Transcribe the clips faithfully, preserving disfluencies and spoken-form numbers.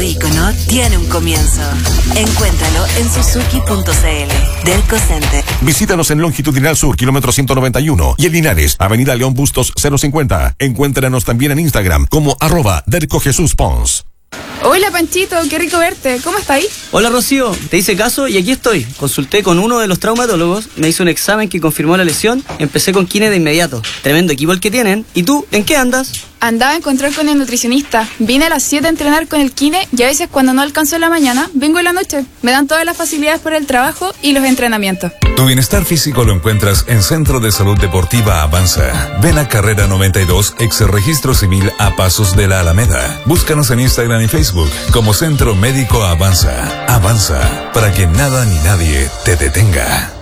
nuevo ícono tiene un comienzo. Encuéntralo en suzuki punto c l. Derco Center. Visítanos en Longitudinal Sur, kilómetro ciento noventa y uno, y en Linares, Avenida León Bustos cero cincuenta. Encuéntranos también en Instagram como arroba Derco Jesús Pons. Hola Panchito, qué rico verte. ¿Cómo estáis? Hola Rocío, te hice caso y aquí estoy. Consulté con uno de los traumatólogos, me hizo un examen que confirmó la lesión, empecé con kine de inmediato. Tremendo equipo el que tienen. ¿Y tú, en qué andas? Andaba en control con el nutricionista. Vine a las siete a entrenar con el kine y a veces cuando no alcanzo en la mañana, vengo en la noche. Me dan todas las facilidades por el trabajo y los entrenamientos. Tu bienestar físico lo encuentras en Centro de Salud Deportiva Avanza. Ven a Carrera noventa y dos, ex registro civil a pasos de la Alameda. Búscanos en Instagram y Facebook como Centro Médico Avanza. Avanza, para que nada ni nadie te detenga.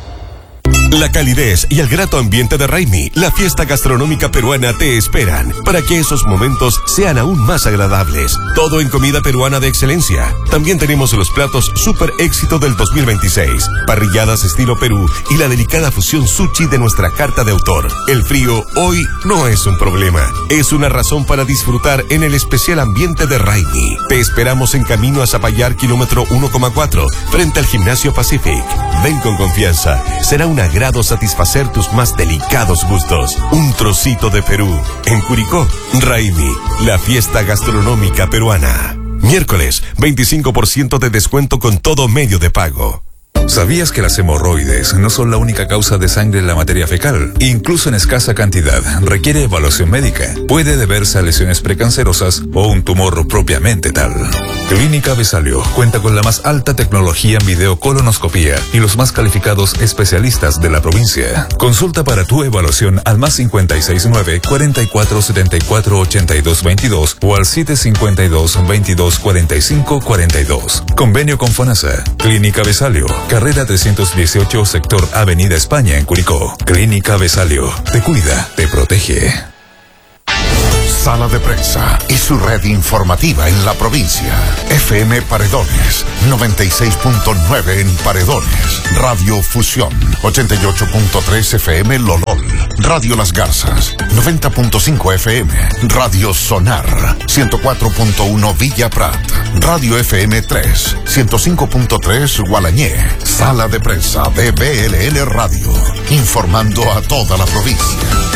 La calidez y el grato ambiente de Raimi, la fiesta gastronómica peruana, te esperan para que esos momentos sean aún más agradables. Todo en comida peruana de excelencia. También tenemos los platos super éxito del dos mil veintiséis, parrilladas estilo Perú y la delicada fusión sushi de nuestra carta de autor. El frío hoy no es un problema, es una razón para disfrutar en el especial ambiente de Raimi. Te esperamos en camino a Zapallar, kilómetro uno coma cuatro, frente al Gimnasio Pacific. Ven con confianza, será un agrado satisfacer tus más delicados gustos. Un trocito de Perú. En Curicó, Raimi, la fiesta gastronómica peruana. Miércoles, veinticinco por ciento de descuento con todo medio de pago. ¿Sabías que las hemorroides no son la única causa de sangre en la materia fecal? Incluso en escasa cantidad, requiere evaluación médica. Puede deberse a lesiones precancerosas o un tumor propiamente tal. Clínica Besalio cuenta con la más alta tecnología en videocolonoscopía y los más calificados especialistas de la provincia. Consulta para tu evaluación al más cincuenta y seis nueve, cuarenta y cuatro setenta y cuatro ochenta y dos veintidós o al siete cincuenta y dos, veintidós cuarenta y cinco cuarenta y dos. Convenio con FONASA. Clínica Besalio. Carrera trescientos dieciocho, sector Avenida España en Curicó. Clínica Besalio. Te cuida, te protege. Sala de Prensa y su red informativa en la provincia. F M Paredones, noventa y seis punto nueve en Paredones. Radio Fusión, ochenta y ocho punto tres F M Lolol. Radio Las Garzas, noventa punto cinco F M. Radio Sonar, ciento cuatro punto uno Villa Prat. Radio F M tres, ciento cinco punto tres Gualañé. Sala de Prensa de B L L Radio, informando a toda la provincia.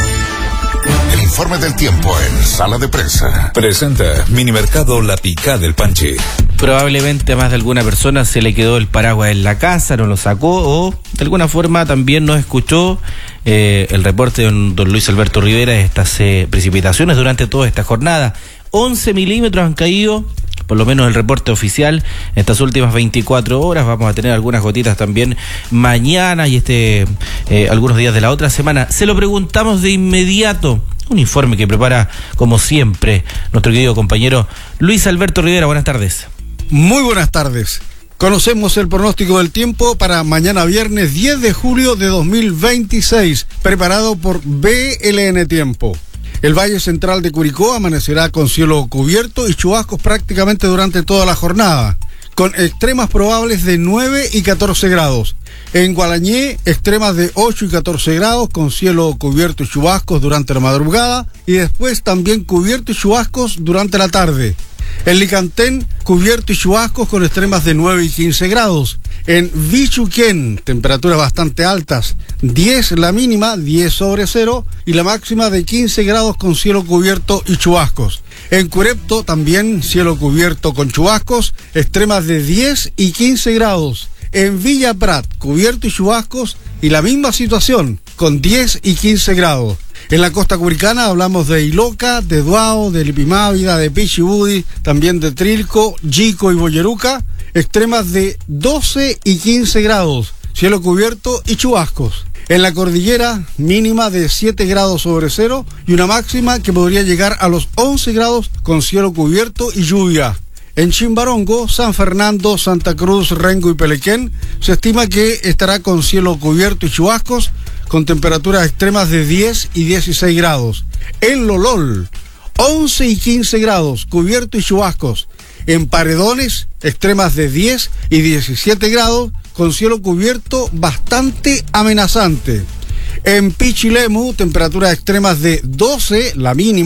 El informe del tiempo en Sala de Prensa. Presenta Minimercado La Picá del Panche. Probablemente a más de alguna persona se le quedó el paraguas en la casa, no lo sacó o de alguna forma también no escuchó eh, el reporte de don, don Luis Alberto Rivera de estas eh, precipitaciones durante toda esta jornada. once milímetros han caído, por lo menos el reporte oficial, en estas últimas veinticuatro horas. Vamos a tener algunas gotitas también mañana y este eh, algunos días de la otra semana. Se lo preguntamos de inmediato. Un informe que prepara, como siempre, nuestro querido compañero Luis Alberto Rivera. Buenas tardes. Muy buenas tardes. Conocemos el pronóstico del tiempo para mañana viernes diez de julio de dos mil veintiséis, preparado por B L N Tiempo. El Valle Central de Curicó amanecerá con cielo cubierto y chubascos prácticamente durante toda la jornada, con extremas probables de nueve y catorce grados. En Gualañé, extremas de ocho y catorce grados, con cielo cubierto y chubascos durante la madrugada, y después también cubierto y chubascos durante la tarde. En Licantén, cubierto y chubascos con extremas de nueve y quince grados. En Vichuquén, temperaturas bastante altas, diez la mínima, diez sobre cero, y la máxima de quince grados con cielo cubierto y chubascos. En Curepto también cielo cubierto con chubascos, extremas de diez y quince grados. En Villa Prat, cubierto y chubascos, y la misma situación, con diez y quince grados. En la costa curicana hablamos de Iloca, de Duao, de Lipimávida, de Pichibudi, también de Trilco, Yico y Boyeruca, extremas de doce y quince grados, cielo cubierto y chubascos. En la cordillera, mínima de siete grados sobre cero y una máxima que podría llegar a los once grados con cielo cubierto y lluvia. En Chimbarongo, San Fernando, Santa Cruz, Rengo y Pelequén, se estima que estará con cielo cubierto y chubascos, con temperaturas extremas de diez y dieciséis grados. En Lolol, once y quince grados, cubierto y chubascos. En Paredones, extremas de diez y diecisiete grados, con cielo cubierto bastante amenazante. En Pichilemu, temperaturas extremas de doce, la mínima,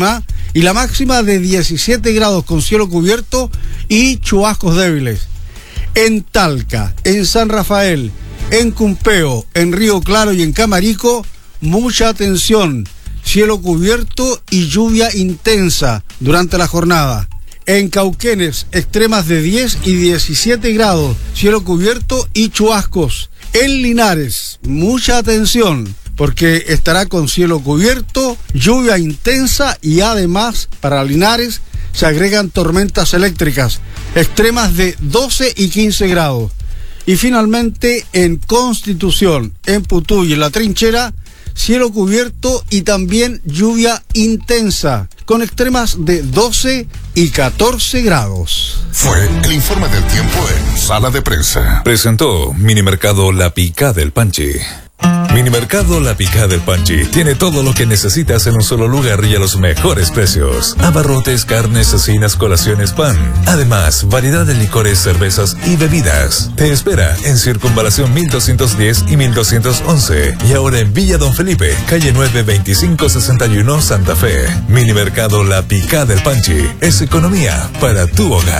y la máxima de diecisiete grados con cielo cubierto y chubascos débiles. En Talca, en San Rafael, en Cumpeo, en Río Claro y en Camarico, mucha atención, cielo cubierto y lluvia intensa durante la jornada. En Cauquenes, extremas de diez y diecisiete grados, cielo cubierto y chubascos. En Linares, mucha atención, porque estará con cielo cubierto, lluvia intensa y además, para Linares, se agregan tormentas eléctricas, extremas de doce y quince grados. Y finalmente, en Constitución, en Putú y en La Trinchera, cielo cubierto y también lluvia intensa, con extremas de doce y catorce grados. Fue el informe del tiempo en Sala de Prensa. Presentó Minimercado La Picá del Panchi. Minimercado La Picá del Panchi tiene todo lo que necesitas en un solo lugar y a los mejores precios. Abarrotes, carnes, cecinas, colaciones, pan. Además, variedad de licores, cervezas y bebidas. Te espera en Circunvalación mil doscientos diez y mil doscientos once. Y ahora en Villa Don Felipe, calle nueve veinticinco sesenta y uno, Santa Fe. Minimercado La Picá del Panchi es economía para tu hogar.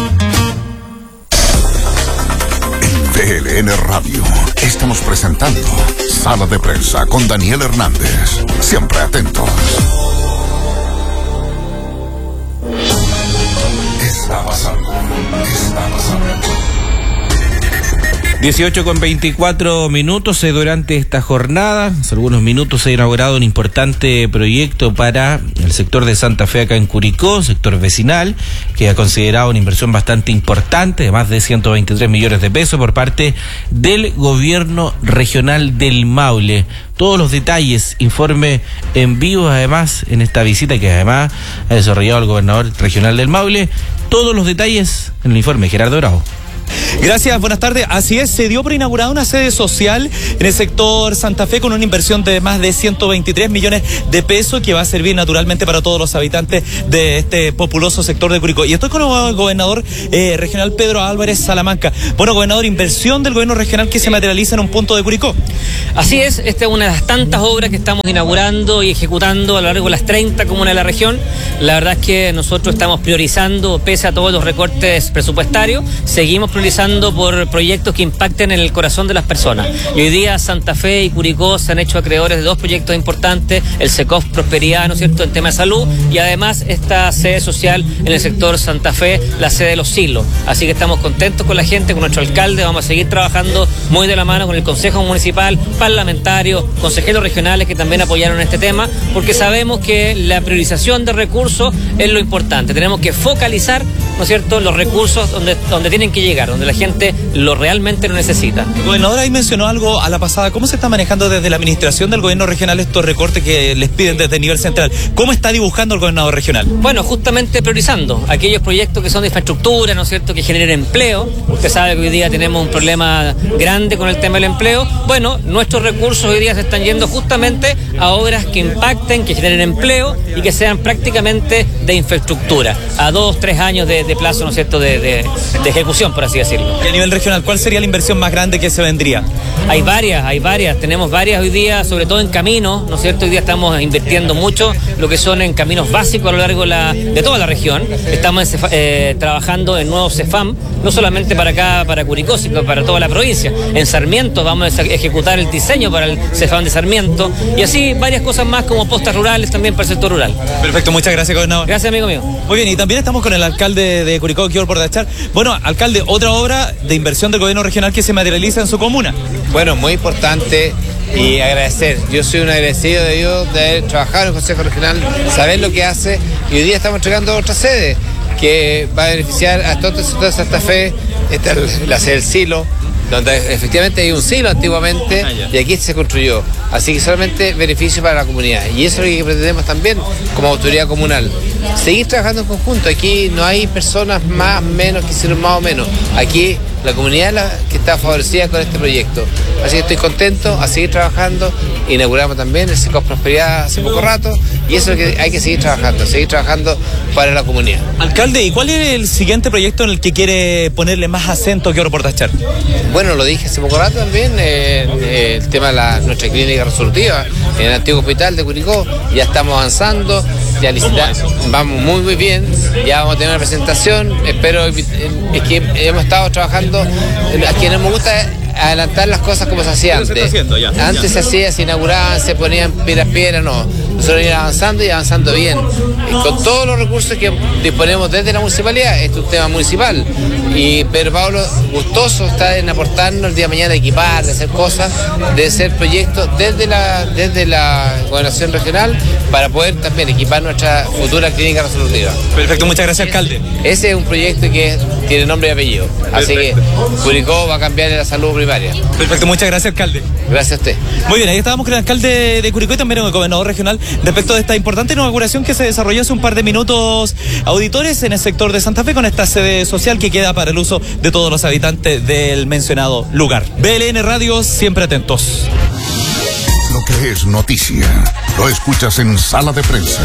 V L N Radio. Estamos presentando Sala de Prensa con Daniel Hernández. Siempre atentos. Está pasando. Está pasando. dieciocho con veinticuatro minutos eh, durante esta jornada. Hace algunos minutos se ha inaugurado un importante proyecto para el sector de Santa Fe acá en Curicó, sector vecinal, que ha considerado una inversión bastante importante de más de ciento veintitrés millones de pesos por parte del gobierno regional del Maule. Todos los detalles, informe en vivo además en esta visita que además ha desarrollado el gobernador regional del Maule. Todos los detalles en el informe, Gerardo Bravo. Gracias, buenas tardes. Así es, se dio por inaugurada una sede social en el sector Santa Fe con una inversión de más de ciento veintitrés millones de pesos que va a servir naturalmente para todos los habitantes de este populoso sector de Curicó. Y estoy con el gobernador eh, regional Pedro Álvarez Salamanca. Bueno, gobernador, inversión del gobierno regional que se materializa en un punto de Curicó. Así es, esta es una de las tantas obras que estamos inaugurando y ejecutando a lo largo de las treinta comunas de la región. La verdad es que nosotros estamos priorizando, pese a todos los recortes presupuestarios, seguimos priorizando por proyectos que impacten en el corazón de las personas. Y hoy día Santa Fe y Curicó se han hecho acreedores de dos proyectos importantes, el SECOF Prosperidad, ¿no es cierto?, en tema de salud, y además esta sede social en el sector Santa Fe, la sede de los silos. Así que estamos contentos con la gente, con nuestro alcalde, vamos a seguir trabajando muy de la mano con el Consejo Municipal, parlamentarios, consejeros regionales que también apoyaron este tema, porque sabemos que la priorización de recursos es lo importante. Tenemos que focalizar, ¿no es cierto?, los recursos donde, donde tienen que llegar, donde la gente lo realmente lo necesita. Gobernador, ahí mencionó algo a la pasada. ¿Cómo se está manejando desde la administración del gobierno regional estos recortes que les piden desde el nivel central? ¿Cómo está dibujando el gobernador regional? Bueno, justamente priorizando aquellos proyectos que son de infraestructura, ¿no es cierto?, que generen empleo. Usted sabe que hoy día tenemos un problema grande con el tema del empleo. Bueno, nuestros recursos hoy día se están yendo justamente a obras que impacten, que generen empleo y que sean prácticamente de infraestructura, a dos, tres años de, de plazo, ¿no es cierto?, de, de, de ejecución, por así decirlo. Y a nivel regional, ¿cuál sería la inversión más grande que se vendría? Hay varias, hay varias, tenemos varias hoy día, sobre todo en caminos, ¿no es cierto? Hoy día estamos invirtiendo mucho lo que son en caminos básicos a lo largo de, la, de toda la región. Estamos en, eh, trabajando en nuevos CEFAM, no solamente para acá, para Curicó, sino para toda la provincia. En Sarmiento vamos a ejecutar el diseño para el CEFAM de Sarmiento y así varias cosas más como postas rurales también para el sector rural. Perfecto, muchas gracias, gobernador. Gracias, amigo mío. Muy bien, y también estamos con el alcalde de Curicó, Kior Bordachar. Bueno, alcalde, otra obra de inversión del gobierno regional que se materializa en su comuna. Bueno, muy importante y agradecer. Yo soy un agradecido de Dios de haber trabajado en el Consejo Regional, saber lo que hace, y hoy día estamos entregando otra sede que va a beneficiar a todo el sector de Santa Fe. Esta es la sede del silo, donde efectivamente hay un silo antiguamente y aquí se construyó. Así que solamente beneficio para la comunidad. Y eso es lo que pretendemos también como autoridad comunal. Seguir trabajando en conjunto. Aquí no hay personas más, menos, que hicieron más o menos. Aquí la comunidad es la que está favorecida con este proyecto. Así que estoy contento a seguir trabajando. Inauguramos también el SECOF Prosperidad hace poco rato y eso es lo que hay que seguir trabajando, seguir trabajando para la comunidad. Alcalde, ¿y cuál es el siguiente proyecto en el que quiere ponerle más acento que Oro Portachar? Bueno, lo dije hace poco rato también, eh, eh, el tema de la, nuestra clínica resolutiva en el antiguo hospital de Curicó, ya estamos avanzando, ya licitamos, vamos muy muy bien, ya vamos a tener una presentación, espero, es que hemos estado trabajando, a quienes nos gusta adelantar las cosas como se hacía antes. Se haciendo, ya, antes ya. se hacía, se inauguraban, se ponían piedras piedras, no. Nosotros ir avanzando y avanzando bien. Con todos los recursos que disponemos desde la municipalidad, este es un tema municipal. Y Pedro Pablo gustoso está en aportarnos el día de mañana, de equipar, de hacer cosas, de hacer proyectos desde la, desde la gobernación regional para poder también equipar nuestra futura clínica resolutiva. Perfecto, muchas gracias, alcalde. Ese es un proyecto que tiene nombre y apellido. Así Perfecto. que Curicó va a cambiar en la salud primaria. Perfecto, muchas gracias, alcalde. Gracias a usted. Muy bien, ahí estábamos con el alcalde de Curicó y también con el gobernador regional respecto de esta importante inauguración que se desarrolló hace un par de minutos, auditores, en el sector de Santa Fe, con esta sede social que queda para el uso de todos los habitantes del mencionado lugar. B L N Radio, siempre atentos. Lo que es noticia, lo escuchas en Sala de Prensa.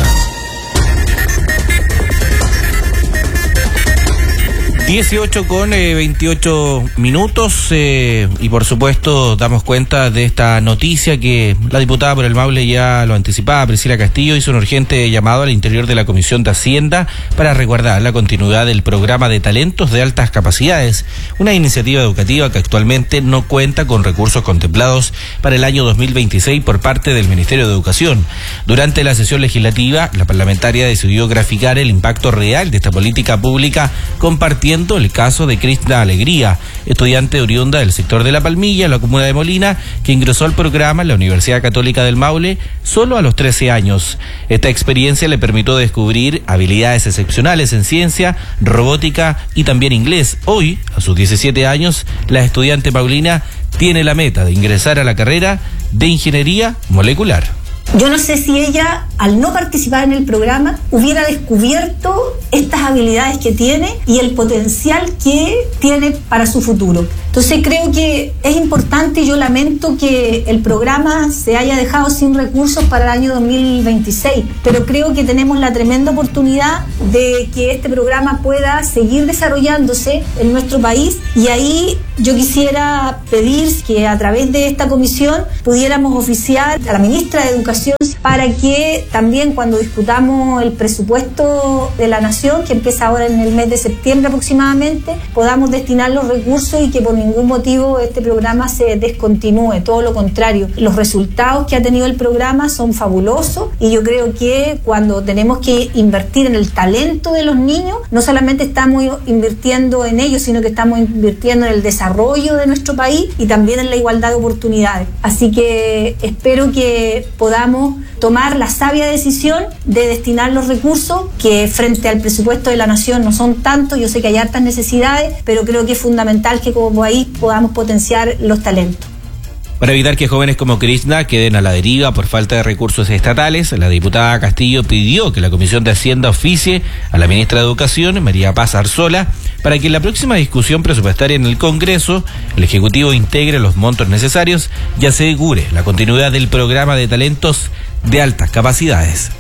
dieciocho con eh, veintiocho minutos eh, y por supuesto damos cuenta de esta noticia que la diputada por el Maule ya lo anticipaba. Priscila Castillo hizo un urgente llamado al interior de la Comisión de Hacienda para resguardar la continuidad del programa de talentos de altas capacidades, una iniciativa educativa que actualmente no cuenta con recursos contemplados para el año dos mil veintiséis por parte del Ministerio de Educación. Durante la sesión legislativa, la parlamentaria decidió graficar el impacto real de esta política pública compartiendo el caso de Krishna Alegría, estudiante oriunda del sector de La Palmilla, en la comuna de Molina, que ingresó al programa en la Universidad Católica del Maule solo a los trece años. Esta experiencia le permitió descubrir habilidades excepcionales en ciencia, robótica y también inglés. Hoy, a sus diecisiete años, la estudiante paulina tiene la meta de ingresar a la carrera de Ingeniería Molecular. Yo no sé si ella, al no participar en el programa, hubiera descubierto estas habilidades que tiene y el potencial que tiene para su futuro. Entonces creo que es importante y yo lamento que el programa se haya dejado sin recursos para el año dos mil veintiséis, pero creo que tenemos la tremenda oportunidad de que este programa pueda seguir desarrollándose en nuestro país, y ahí yo quisiera pedir que a través de esta comisión pudiéramos oficiar a la ministra de Educación para que también cuando discutamos el presupuesto de la Nación, que empieza ahora en el mes de septiembre aproximadamente, podamos destinar los recursos y que por ningún motivo este programa se descontinúe, todo lo contrario. Los resultados que ha tenido el programa son fabulosos y yo creo que cuando tenemos que invertir en el talento de los niños, no solamente estamos invirtiendo en ellos, sino que estamos invirtiendo en el desarrollo de nuestro país y también en la igualdad de oportunidades. Así que espero que podamos tomar la sabia decisión de destinar los recursos que frente al presupuesto de la Nación no son tantos. Yo sé que hay hartas necesidades, pero creo que es fundamental que como país podamos potenciar los talentos. Para evitar que jóvenes como Krishna queden a la deriva por falta de recursos estatales, la diputada Castillo pidió que la Comisión de Hacienda oficie a la ministra de Educación, María Paz Arzola, para que en la próxima discusión presupuestaria en el Congreso, el Ejecutivo integre los montos necesarios y asegure la continuidad del programa de talentos de altas capacidades.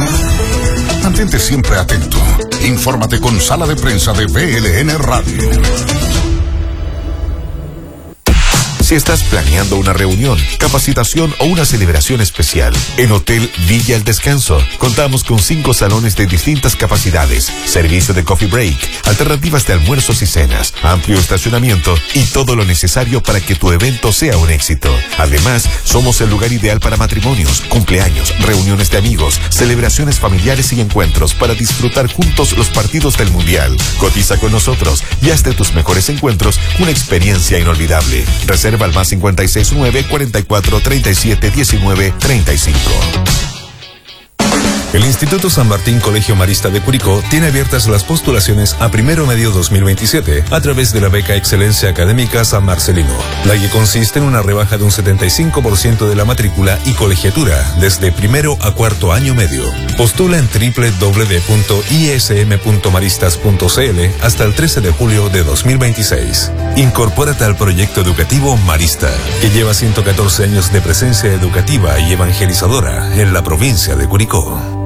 Mantente siempre atento. Infórmate con Sala de Prensa de B L N Radio. Si estás planeando una reunión, capacitación o una celebración especial, en Hotel Villa El Descanso contamos con cinco salones de distintas capacidades, servicio de coffee break, alternativas de almuerzos y cenas, amplio estacionamiento y todo lo necesario para que tu evento sea un éxito. Además, somos el lugar ideal para matrimonios, cumpleaños, reuniones de amigos, celebraciones familiares y encuentros para disfrutar juntos los partidos del Mundial. Cotiza con nosotros y haz de tus mejores encuentros una experiencia inolvidable. Reserva al más cincuenta y seis nueve, cuarenta y cuatro, treinta y siete, diecinueve, treinta y cinco. El Instituto San Martín Colegio Marista de Curicó tiene abiertas las postulaciones a primero medio dos mil veintisiete a través de la beca Excelencia Académica San Marcelino, la que consiste en una rebaja de un setenta y cinco por ciento de la matrícula y colegiatura desde primero a cuarto año medio. Postula en doble u doble u doble u punto i s m punto maristas punto c l hasta el trece de julio de dos mil veintiséis. Incorpórate al proyecto educativo Marista, que lleva ciento catorce años de presencia educativa y evangelizadora en la provincia de Curicó.